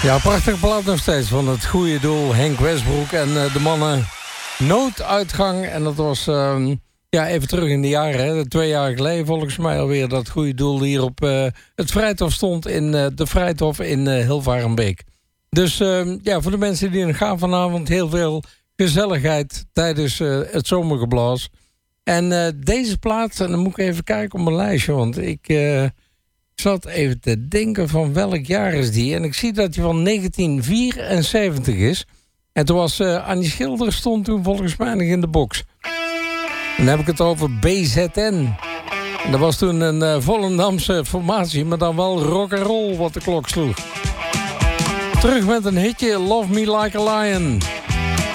Ja, prachtige plaat nog steeds van het goede doel, Henk Westbroek en de mannen Nooduitgang. En dat was even terug in de jaren, hè, 2 jaar geleden volgens mij alweer, dat goede doel hier op het Vrijthof stond in de Vrijthof in Hilvarenbeek. Dus voor de mensen die er gaan vanavond, heel veel gezelligheid tijdens het zomergeblaas. En deze plaat, en dan moet ik even kijken op mijn lijstje, want ik zat even te denken van welk jaar is die. En ik zie dat die van 1974 is. En toen was Annie Schilder, stond toen volgens mij nog in de box. Dan heb ik het over BZN. En dat was toen een Volendamse formatie, maar dan wel rock and roll wat de klok sloeg. Terug met een hitje, Love Me Like a Lion.